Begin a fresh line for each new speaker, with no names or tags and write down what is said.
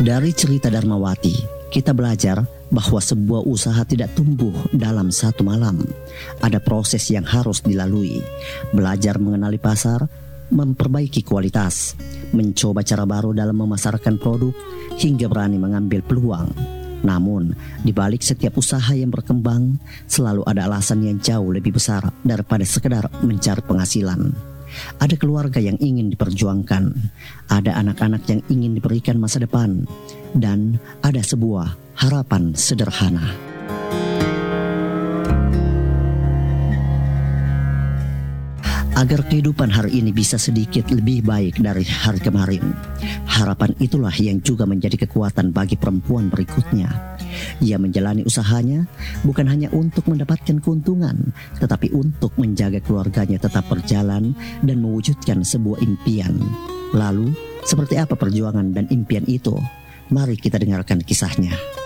Dari cerita Darmawati, kita belajar bahwa sebuah usaha tidak tumbuh dalam satu malam. Ada proses yang harus dilalui. Belajar mengenali pasar, memperbaiki kualitas, mencoba cara baru dalam memasarkan produk, hingga berani mengambil peluang. Namun, di balik setiap usaha yang berkembang, selalu ada alasan yang jauh lebih besar daripada sekedar mencari penghasilan. Ada keluarga yang ingin diperjuangkan, ada anak-anak yang ingin diberikan masa depan, dan ada sebuah harapan sederhana. Agar kehidupan hari ini bisa sedikit lebih baik dari hari kemarin, harapan itulah yang juga menjadi kekuatan bagi perempuan berikutnya. Ia menjalani usahanya bukan hanya untuk mendapatkan keuntungan, tetapi untuk menjaga keluarganya tetap berjalan dan mewujudkan sebuah impian. Lalu, seperti apa perjuangan dan impian itu? Mari kita dengarkan kisahnya.